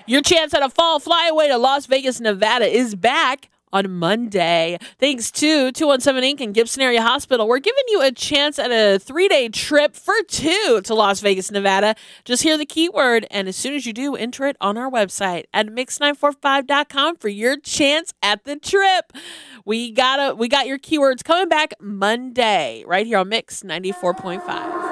Your chance at a fall flyaway to Las Vegas, Nevada is back on Monday. Thanks to 217 Inc. and Gibson Area Hospital, we're giving you a chance at a 3-day trip for two to Las Vegas, Nevada. Just hear the keyword, and as soon as you do, enter it on our website at mix945.com for your chance at the trip. We got your keywords coming back Monday right here on Mix 94.5.